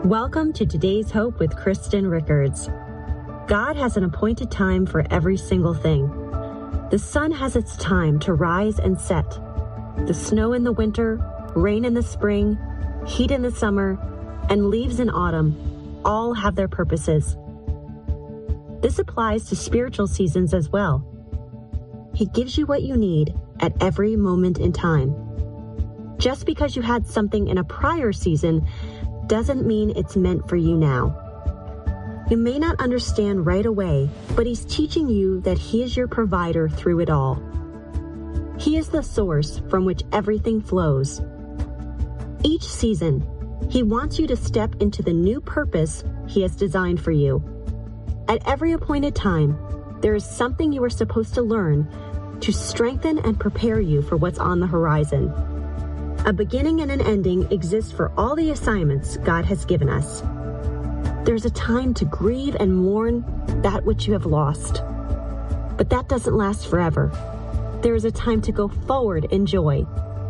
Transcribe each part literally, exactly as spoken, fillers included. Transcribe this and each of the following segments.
Welcome to today's Hope with Kristen Rickards. God has an appointed time for every single thing. The sun has its time to rise and set. The snow in the winter, rain in the spring, heat in the summer, and leaves in autumn all have their purposes. This applies to spiritual seasons as well. He gives you what you need at every moment in time. Just because you had something in a prior season doesn't mean it's meant for you now. You may not understand right away, but He's teaching you that He is your provider through it all. He is the source from which everything flows. Each season, He wants you to step into the new purpose He has designed for you. At every appointed time, there is something you are supposed to learn to strengthen and prepare you for what's on the horizon. A beginning and an ending exist for all the assignments God has given us. There's a time to grieve and mourn that which you have lost. But that doesn't last forever. There is a time to go forward in joy.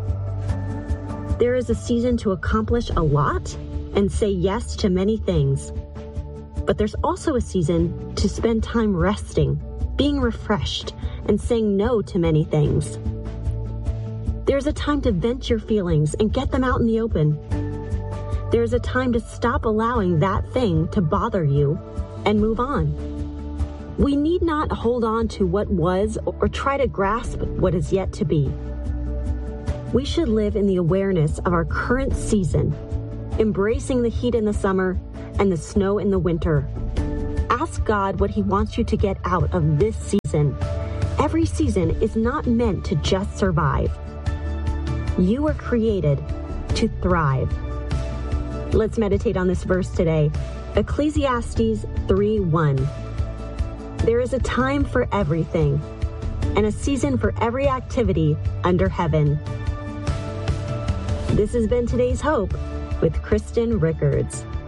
There is a season to accomplish a lot and say yes to many things. But there's also a season to spend time resting, being refreshed, and saying no to many things. There's a time to vent your feelings and get them out in the open. There's a time to stop allowing that thing to bother you and move on. We need not hold on to what was or try to grasp what is yet to be. We should live in the awareness of our current season, embracing the heat in the summer and the snow in the winter. Ask God what He wants you to get out of this season. Every season is not meant to just survive. You were created to thrive. Let's meditate on this verse today. Ecclesiastes three one. There is a time for everything, and a season for every activity under heaven. This has been today's Hope with Kristen Rickards.